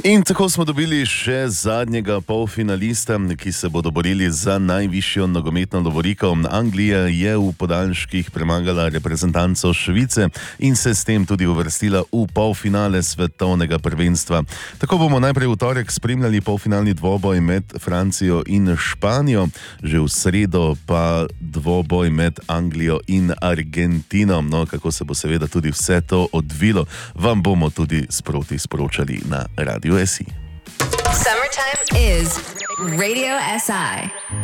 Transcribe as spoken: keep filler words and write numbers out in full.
In tako smo dobili še zadnjega polfinalista, ki se bodo borili za najvišjo nogometno lovoriko. Anglija je v podaljških premagala reprezentanco Švice in se s tem tudi uvrstila v polfinale svetovnega prvenstva. Tako bomo najprej v torek spremljali polfinalni dvoboj med Francijo in Španijo, že v sredo pa dvoboj med Anglijo in Argentino. No, kako se bo seveda tudi vse to odvilo, vam bomo tudi sproti sporočali na Radio S I. Summertime is Radio S I.